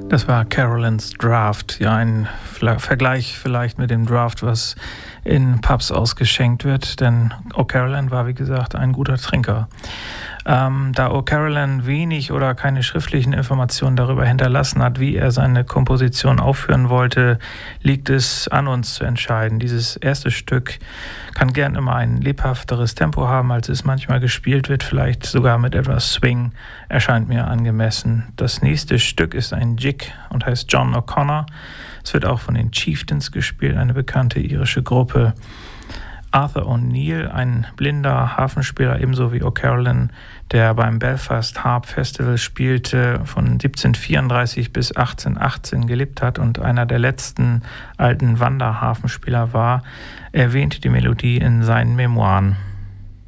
Das war Carolyn's Draft, ja, ein Vergleich vielleicht mit dem Draft, was in Pubs ausgeschenkt wird, denn O'Carolan war, wie gesagt, ein guter Trinker. Da O'Carolan wenig oder keine schriftlichen Informationen darüber hinterlassen hat, wie er seine Komposition aufführen wollte, liegt es an uns zu entscheiden. Dieses erste Stück kann gern immer ein lebhafteres Tempo haben, als es manchmal gespielt wird, vielleicht sogar mit etwas Swing, erscheint mir angemessen. Das nächste Stück ist ein Jig und heißt John O'Connor. Es wird auch von den Chieftains gespielt, eine bekannte irische Gruppe. Arthur O'Neill, ein blinder Harfenspieler, ebenso wie O'Carolan, der beim Belfast Harp Festival spielte, von 1734 bis 1818 gelebt hat und einer der letzten alten Wanderharfenspieler war, erwähnte die Melodie in seinen Memoiren.